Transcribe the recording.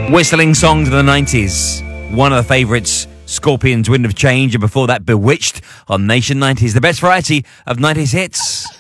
Whistling songs of the 90s. One of the favourites, Scorpions' Wind of Change, and before that, Bewitched on Nation 90s. The best variety of 90s hits.